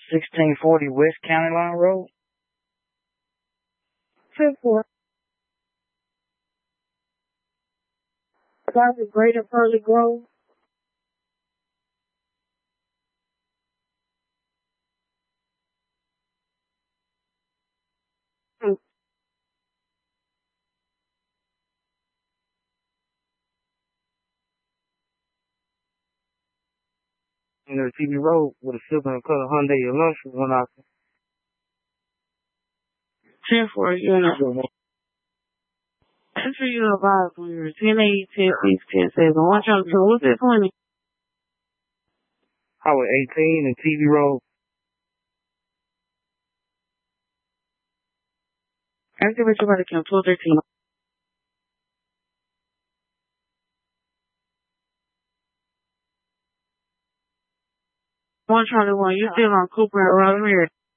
1640 West County Line Road. 10-4. Garden Greater Pearly Grove. TV Road with a silver and color Hyundai Elantra one out. 10-4, unit. Enter you advised when you're 10-8, 10-6, 10-7. 1 trying to what's that 20? Highway 18 and TV Road. Activate your body count 1213. 1 Charlie 1, you still on Cooper and around here.